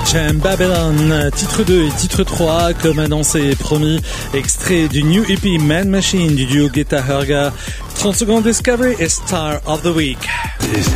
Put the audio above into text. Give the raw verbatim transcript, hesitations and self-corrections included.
Jam Babylon, titre deux et titre trois, comme annoncé et promis, extrait du New E P Man Machine du duo Guetta Hurga. trente secondes Discovery et Star of the Week. Discovery.